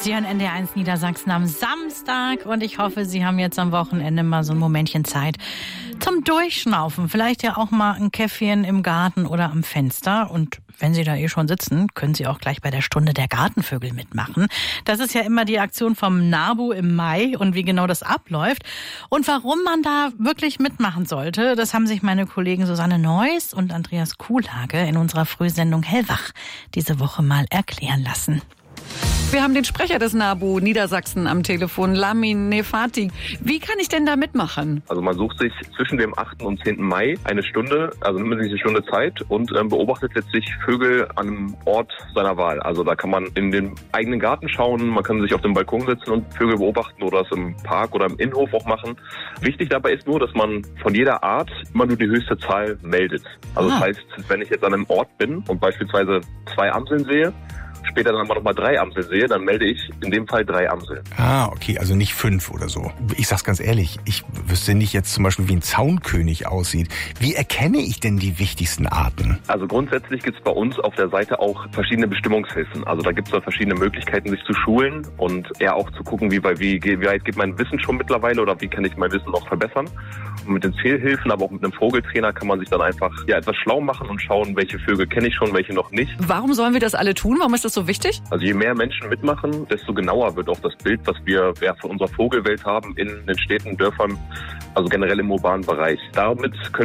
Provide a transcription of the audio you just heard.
Sie hören NDR1 Niedersachsen am Samstag und ich hoffe, Sie haben jetzt am Wochenende mal so ein Momentchen Zeit zum Durchschnaufen. Vielleicht ja auch mal ein Käffchen im Garten oder am Fenster. Und wenn Sie da schon sitzen, können Sie auch gleich bei der Stunde der Gartenvögel mitmachen. Das ist ja immer die Aktion vom NABU im Mai und wie genau das abläuft. Und warum man da wirklich mitmachen sollte, das haben sich meine Kollegen Susanne Neuss und Andreas Kuhlhage in unserer Frühsendung Hellwach diese Woche mal erklären lassen. Wir haben den Sprecher des NABU Niedersachsen am Telefon, Lamin Nefati. Wie kann ich denn da mitmachen? Also man sucht sich zwischen dem 8. und 10. Mai eine Stunde, also nimmt man sich eine Stunde Zeit und beobachtet letztlich Vögel an einem Ort seiner Wahl. Also da kann man in den eigenen Garten schauen, man kann sich auf den Balkon setzen und Vögel beobachten oder es im Park oder im Innenhof auch machen. Wichtig dabei ist nur, dass man von jeder Art immer nur die höchste Zahl meldet. Also das heißt, wenn ich jetzt an einem Ort bin und beispielsweise 2 Amseln sehe, später dann aber nochmal 3 Amseln sehe, dann melde ich in dem Fall 3 Amseln. Ah, okay, also nicht 5 oder so. Ich sag's ganz ehrlich, ich wüsste nicht jetzt zum Beispiel, wie ein Zaunkönig aussieht. Wie erkenne ich denn die wichtigsten Arten? Also grundsätzlich gibt's bei uns auf der Seite auch verschiedene Bestimmungshilfen. Also da gibt's da verschiedene Möglichkeiten, sich zu schulen und eher auch zu gucken, wie weit geht mein Wissen schon mittlerweile oder wie kann ich mein Wissen noch verbessern. Und mit den Zählhilfen, aber auch mit einem Vogeltrainer kann man sich dann einfach etwas schlau machen und schauen, welche Vögel kenne ich schon, welche noch nicht. Warum sollen wir das alle tun? Warum ist das so wichtig? Also je mehr Menschen mitmachen, desto genauer wird auch das Bild, was wir von unserer Vogelwelt haben in den Städten, Dörfern, also generell im urbanen Bereich. Damit können